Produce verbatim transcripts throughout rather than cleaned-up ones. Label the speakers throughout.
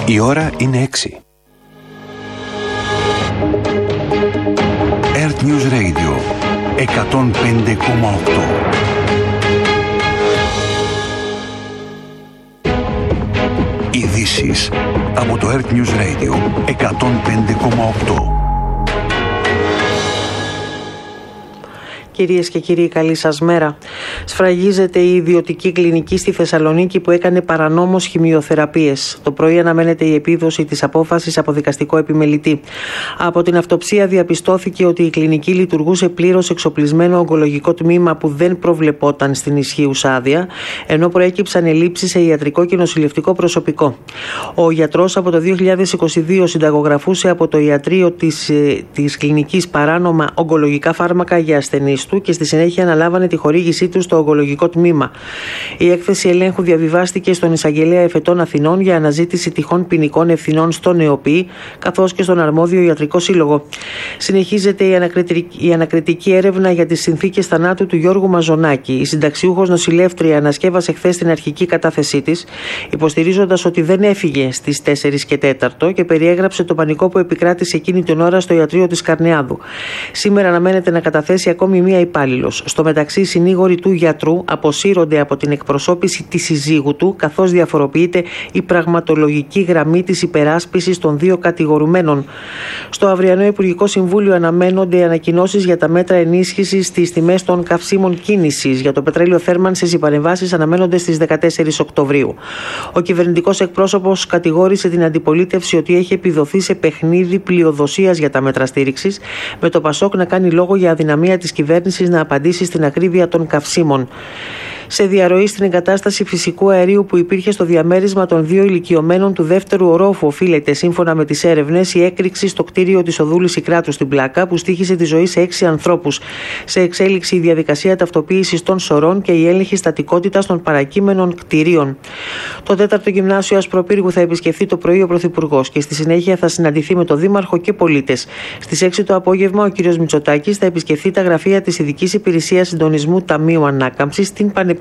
Speaker 1: Η ώρα είναι έξι. Earth News Radio εκατόν πέντε κόμμα οκτώ. Ειδήσεις από το Earth News Radio εκατόν πέντε κόμμα οκτώ.
Speaker 2: Κυρίες και κύριοι, καλή σας μέρα. Σφραγίζεται η ιδιωτική κλινική στη Θεσσαλονίκη που έκανε παρανόμως χημειοθεραπείες. Το πρωί αναμένεται η επίδοση της απόφασης από δικαστικό επιμελητή. Από την αυτοψία διαπιστώθηκε ότι η κλινική λειτουργούσε πλήρως εξοπλισμένο ογκολογικό τμήμα που δεν προβλεπόταν στην ισχύουσα άδεια, ενώ προέκυψαν ελλείψεις σε ιατρικό και νοσηλευτικό προσωπικό. Ο γιατρός από το δύο χιλιάδες είκοσι δύο συνταγογραφούσε από το ιατρείο της, της κλινικής παράνομα ογκολογικά φάρμακα για ασθενείς του και στη συνέχεια αναλάβανε τη χορήγησή του στο ογκολογικό τμήμα. Η έκθεση ελέγχου διαβιβάστηκε στον Εισαγγελέα Εφετών Αθηνών για αναζήτηση τυχόν ποινικών ευθυνών στον ΕΟΠΗ καθώς και στον αρμόδιο ιατρικό σύλλογο. Συνεχίζεται η ανακριτική, η ανακριτική έρευνα για τις συνθήκες θανάτου του Γιώργου Μαζονάκη. Η συνταξιούχος νοσηλεύτρια ανασκεύασε χθες την αρχική κατάθεσή της, υποστηρίζοντας ότι δεν έφυγε στις τέσσερις και τέσσερα και περιέγραψε το πανικό που επικράτησε εκείνη την ώρα στο ιατρείο της Καρνεάδου. Σήμερα αναμένεται να καταθέσει ακόμη μία υπάλληλος. Στο μεταξύ, οι συνήγοροι του γιατρού αποσύρονται από την εκπροσώπηση της συζύγου του, καθώς διαφοροποιείται η πραγματολογική γραμμή της υπεράσπισης των δύο κατηγορουμένων. Στο αυριανό Υπουργικό Συμβούλιο αναμένονται ανακοινώσεις για τα μέτρα ενίσχυσης στις τιμές των καυσίμων κίνησης. Για το πετρέλαιο θέρμανσης, οι παρεμβάσεις αναμένονται στις δεκατέσσερις Οκτωβρίου. Ο κυβερνητικός εκπρόσωπος κατηγόρησε την αντιπολίτευση ότι έχει επιδοθεί σε παιχνίδι πλειοδοσίας για τα μέτρα στήριξης, με το Πασόκ να κάνει λόγο για αδυναμία της κυβέρνησης να απαντήσει στην ακρίβεια των καυσίμων. Σε διαρροή στην εγκατάσταση φυσικού αερίου που υπήρχε στο διαμέρισμα των δύο ηλικιωμένων του δεύτερου ορόφου οφείλεται, σύμφωνα με τις έρευνες, η έκρηξη στο κτίριο της οδού Λυσικράτου στην Πλάκα, που στοίχισε τη ζωή σε έξι ανθρώπους. Σε εξέλιξη η διαδικασία ταυτοποίησης των σωρών και η έλεγχη στατικότητας των παρακείμενων κτιρίων. Το τέταρτο γυμνάσιο Ασπροπύργου θα επισκεφθεί το πρωί ο Πρωθυπουργός και στη συνέχεια θα συναντηθεί με τον Δήμαρχο και πολίτες. Στις έξι το απόγευμα ο κ. Μητσοτάκης θα επισκεφθεί τα γραφεία της Ειδικής Υπηρεσίας Συντονισμού Ταμείου Ανάκαμψης στην Πανεπιστημίου.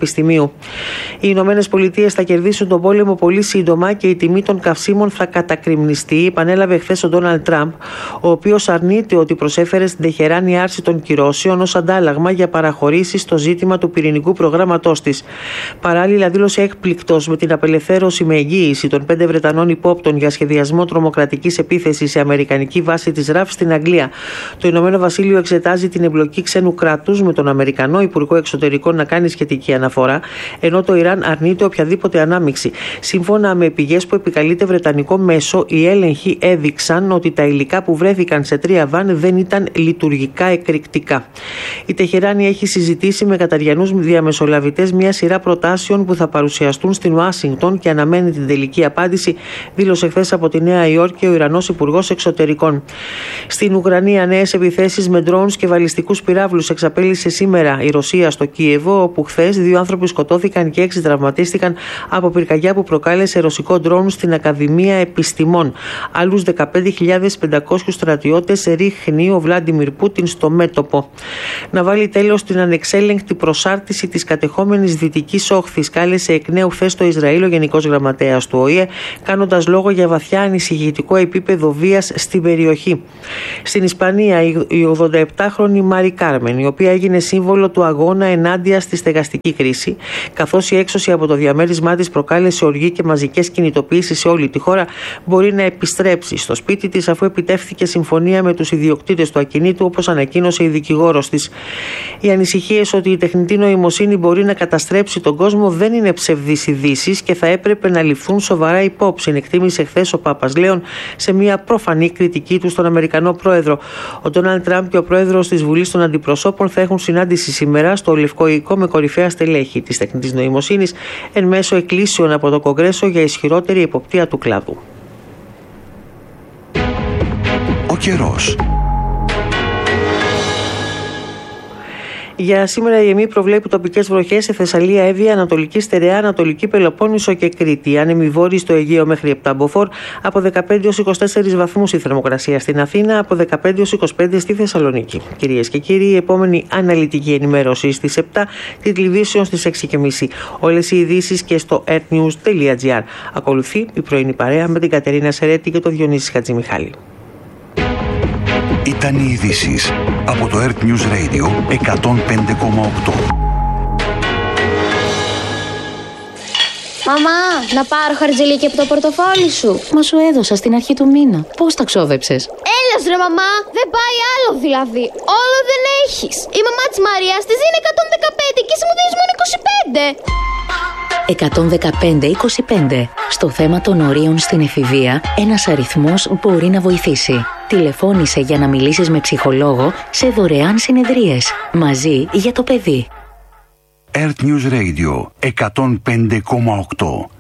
Speaker 2: Οι Ηνωμένες Πολιτείες θα κερδίσουν τον πόλεμο πολύ σύντομα και η τιμή των καυσίμων θα κατακριμνιστεί, επανέλαβε χθες ο Ντόναλντ Τραμπ, ο οποίος αρνείται ότι προσέφερε στην Τεχεράνη άρση των κυρώσεων ως αντάλλαγμα για παραχωρήσεις στο ζήτημα του πυρηνικού προγράμματός της. Παράλληλα, δήλωσε έκπληκτος με την απελευθέρωση με εγγύηση των πέντε Βρετανών υπόπτων για σχεδιασμό τρομοκρατικής επίθεσης σε αμερικανική βάση της ΡΑΦ στην Αγγλία. Το Ηνωμένο Βασίλειο εξετάζει την εμπλοκή ξένου κράτους με τον Αμερικανό Υπουργό Εξωτερικών να κάνει σχετική αναφορά, ενώ το Ιράν αρνείται οποιαδήποτε ανάμειξη. Σύμφωνα με πηγές που επικαλείται βρετανικό μέσο, οι έλεγχοι έδειξαν ότι τα υλικά που βρέθηκαν σε τρία βαν δεν ήταν λειτουργικά εκρηκτικά. Η Τεχεράνη έχει συζητήσει με καταριανούς διαμεσολαβητές μια σειρά προτάσεων που θα παρουσιαστούν στην Ουάσιγκτον και αναμένει την τελική απάντηση, δήλωσε χθες από τη Νέα Υόρκη ο Ιρανός Υπουργός Εξωτερικών. Στην Ουκρανία, νέες επιθέσεις με ντρόουνς και βαλιστικούς πυράβλους εξαπέλυσε σήμερα η Ρωσία στο Κίεβο, όπου χθες δύο άνθρωποι σκοτώθηκαν και έξι τραυματίστηκαν από πυρκαγιά που προκάλεσε ρωσικό ντρόουν στην Ακαδημία Επιστημών. Άλλους δεκαπέντε χιλιάδες πεντακόσιους στρατιώτες ρίχνει ο Βλάντιμιρ Πούτιν στο μέτωπο. Να βάλει τέλος στην ανεξέλεγκτη προσάρτηση της κατεχόμενης Δυτικής Όχθης, κάλεσε εκ νέου χθες το Ισραήλ ο Γενικός Γραμματέας του Ο Η Ε, κάνοντας λόγο για βαθιά ανησυχητικό επίπεδο βίας στην περιοχή. Στην Ισπανία, η ογδονταεπτάχρονη Μάρι Κάρμεν, η οποία έγινε σύμβολο του αγώνα ενάντια στη στεγαστική κρίση, καθώς η έξωση από το διαμέρισμά της προκάλεσε οργή και μαζικές κινητοποιήσεις σε όλη τη χώρα, μπορεί να επιστρέψει στο σπίτι της αφού επιτεύχθηκε συμφωνία με τους ιδιοκτήτες του ακινήτου, όπως ανακοίνωσε η δικηγόρος της. Οι ανησυχίες ότι η τεχνητή νοημοσύνη μπορεί να καταστρέψει τον κόσμο δεν είναι ψευδείς ειδήσεις και θα έπρεπε να ληφθούν σοβαρά υπόψη, εκτίμησε χθες ο Πάπας Λέων σε μια προφανή κριτική του στον Αμερικανό πρόεδρο. Ο Ντόναλντ Τραμπ και ο πρόεδρος της Βουλής των Αντιπροσώπων θα έχουν συνάντηση σήμερα στο Λευκό Οίκο με κορυφαία στελέχη της τεχνητής νοημοσύνης εν μέσω εκκλήσεων από το Κογκρέσο για ισχυρότερη εποπτεία του κλάδου.
Speaker 1: Ο καιρός.
Speaker 2: Για σήμερα η ΕΜΗ προβλέπει τοπικές βροχές σε Θεσσαλία, Εύβοια, Ανατολική Στερεά, Ανατολική Πελοπόννησο και Κρήτη. Άνεμοι βόρειοι στο Αιγαίο μέχρι επτά μποφόρ, από δεκαπέντε έως είκοσι τέσσερις βαθμούς η θερμοκρασία στην Αθήνα, από δεκαπέντε έως είκοσι πέντε στη Θεσσαλονίκη. Κυρίες και κύριοι, η επόμενη αναλυτική ενημέρωση στις επτά, τη τηλεβίσεων στις έξι και μισή. Όλες οι ειδήσεις και στο earthnews τελεία gr. Ακολουθεί η πρωινή παρέα με την Κατερίνα Σερέτη και τον Διονύση Χατζημιχάλη.
Speaker 1: Ήταν οι ειδήσεις από το Earth News Radio εκατόν πέντε κόμμα οκτώ.
Speaker 3: Μαμά, να πάρω χαρτζηλίκι από το πορτοφόλι σου.
Speaker 4: Μα σου έδωσα στην αρχή του μήνα. Πώς τα ξόδεψες?
Speaker 3: Έλεος ρε μαμά, δεν πάει άλλο δηλαδή. Όλο δεν έχεις. Η μαμά της Μαρίας της είναι εκατόν δεκαπέντε και εσύ μου δίνεις μόνο είκοσι πέντε.
Speaker 4: εκατόν δεκαπέντε είκοσι πέντε. Στο θέμα των ορίων στην εφηβεία, ένας αριθμός μπορεί να βοηθήσει. Τηλεφώνησε για να μιλήσεις με ψυχολόγο σε δωρεάν συνεδρίες. Μαζί για το παιδί.
Speaker 1: Earth News Radio εκατόν πέντε κόμμα οκτώ.